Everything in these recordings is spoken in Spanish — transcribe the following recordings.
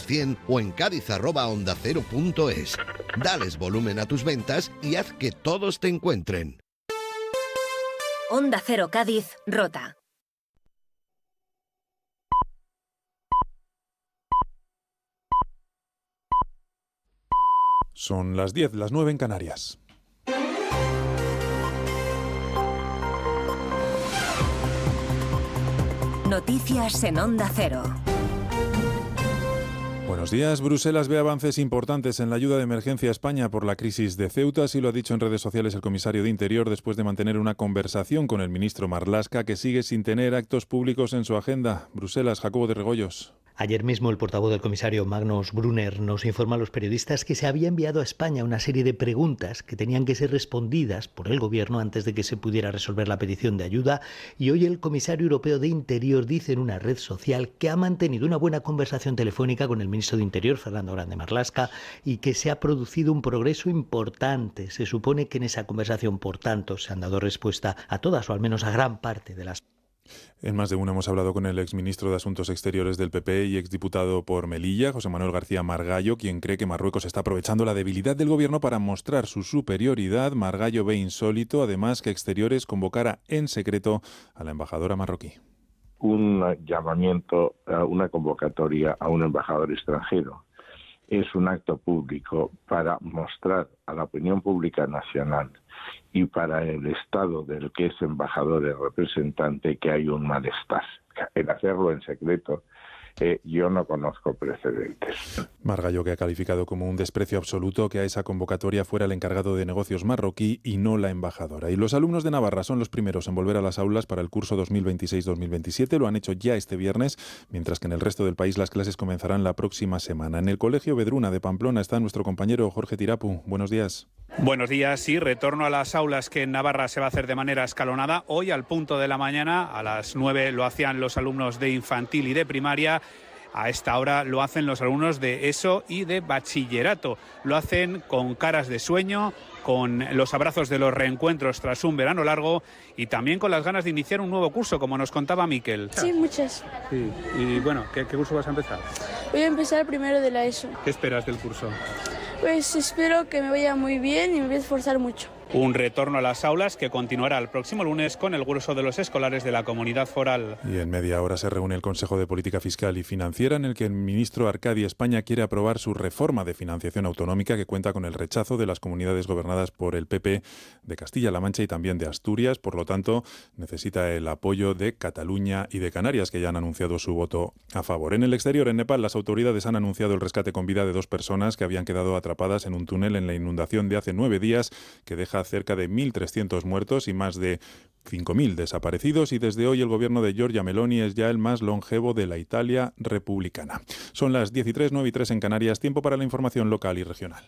100 o en cádiz@ondacero.es. Dales volumen a tus ventas y haz que todos te encuentren. Onda Cero Cádiz, Rota. Son las 10, las 9 en Canarias. Noticias en Onda Cero. Buenos días. Bruselas ve avances importantes en la ayuda de emergencia a España por la crisis de Ceuta. Así lo ha dicho en redes sociales el comisario de Interior después de mantener una conversación con el ministro Marlaska, que sigue sin tener actos públicos en su agenda. Bruselas, Jacobo de Regoyos. Ayer mismo el portavoz del comisario Magnus Brunner nos informa a los periodistas que se había enviado a España una serie de preguntas que tenían que ser respondidas por el gobierno antes de que se pudiera resolver la petición de ayuda, y hoy el comisario europeo de Interior dice en una red social que ha mantenido una buena conversación telefónica con el ministro de Interior, Fernando Grande Marlaska, y que se ha producido un progreso importante. Se supone que en esa conversación, por tanto, se han dado respuesta a todas o al menos a gran parte de las. En más de una hemos hablado con el exministro de Asuntos Exteriores del PP y exdiputado por Melilla, José Manuel García Margallo, quien cree que Marruecos está aprovechando la debilidad del gobierno para mostrar su superioridad. Margallo ve insólito, además, que Exteriores convocara en secreto a la embajadora marroquí. Un llamamiento, una convocatoria a un embajador extranjero es un acto público para mostrar a la opinión pública nacional y para el Estado del que es embajador y representante que hay un malestar. El hacerlo en secreto, yo no conozco precedentes. Margallo, que ha calificado como un desprecio absoluto que a esa convocatoria fuera el encargado de negocios marroquí y no la embajadora. Y los alumnos de Navarra son los primeros en volver a las aulas para el curso 2026-2027. Lo han hecho ya este viernes, mientras que en el resto del país las clases comenzarán la próxima semana. En el Colegio Vedruna de Pamplona está nuestro compañero Jorge Tirapu. Buenos días. Buenos días, sí, retorno a las aulas que en Navarra se va a hacer de manera escalonada. Hoy al punto de la mañana, a las 9 lo hacían los alumnos de infantil y de primaria. A esta hora lo hacen los alumnos de ESO y de bachillerato. Lo hacen con caras de sueño, con los abrazos de los reencuentros tras un verano largo y también con las ganas de iniciar un nuevo curso, como nos contaba Miquel. Sí, muchas. Sí. Y bueno, ¿qué curso vas a empezar? Voy a empezar primero de la ESO. ¿Qué esperas del curso? Pues espero que me vaya muy bien y me voy a esforzar mucho. Un retorno a las aulas que continuará el próximo lunes con el grueso de los escolares de la comunidad foral. Y en media hora se reúne el Consejo de Política Fiscal y Financiera, en el que el ministro Arcadi España quiere aprobar su reforma de financiación autonómica, que cuenta con el rechazo de las comunidades gobernadas por el PP de Castilla-La Mancha y también de Asturias. Por lo tanto, necesita el apoyo de Cataluña y de Canarias, que ya han anunciado su voto a favor. En el exterior, en Nepal, las autoridades han anunciado el rescate con vida de 2 personas que habían quedado atrapadas en un túnel en la inundación de hace 9 días, que deja cerca de 1.300 muertos y más de 5.000 desaparecidos, y desde hoy el gobierno de Giorgia Meloni es ya el más longevo de la Italia republicana. Son las 10:03, 9:03 en Canarias, tiempo para la información local y regional.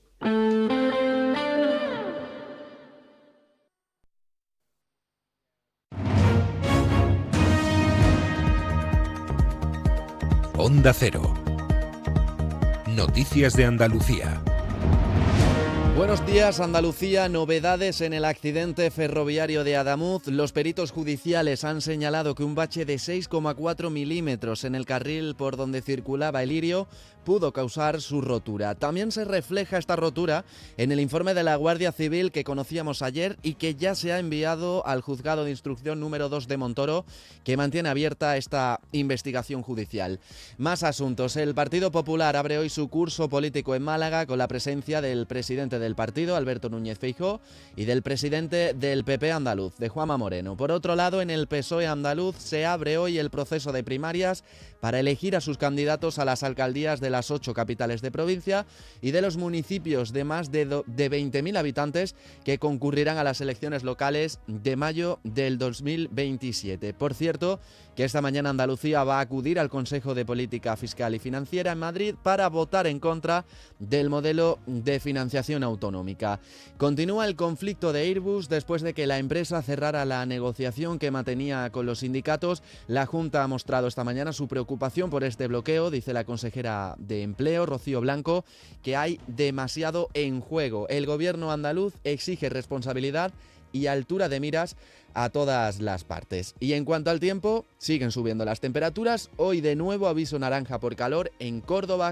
Onda Cero. Noticias de Andalucía. Buenos días, Andalucía. Novedades en el accidente ferroviario de Adamuz. Los peritos judiciales han señalado que un bache de 6,4 milímetros en el carril por donde circulaba el Lirio pudo causar su rotura. También se refleja esta rotura en el informe de la Guardia Civil que conocíamos ayer y que ya se ha enviado al Juzgado de Instrucción número 2 de Montoro, que mantiene abierta esta investigación judicial. Más asuntos. El Partido Popular abre hoy su curso político en Málaga con la presencia del presidente del partido, Alberto Núñez Feijóo, y del presidente del PP andaluz, de Juanma Moreno. Por otro lado, en el PSOE andaluz se abre hoy el proceso de primarias para elegir a sus candidatos a las alcaldías de las 8 capitales de provincia y de los municipios de más de 20.000 habitantes que concurrirán a las elecciones locales de mayo del 2027. Por cierto, que esta mañana Andalucía va a acudir al Consejo de Política Fiscal y Financiera en Madrid para votar en contra del modelo de financiación autonómica. Continúa el conflicto de Airbus después de que la empresa cerrara la negociación que mantenía con los sindicatos. La Junta ha mostrado esta mañana su preocupación por este bloqueo. Dice la consejera de Empleo, Rocío Blanco, que hay demasiado en juego. El gobierno andaluz exige responsabilidad y altura de miras a todas las partes. Y en cuanto al tiempo, siguen subiendo las temperaturas. Hoy de nuevo aviso naranja por calor en Córdoba,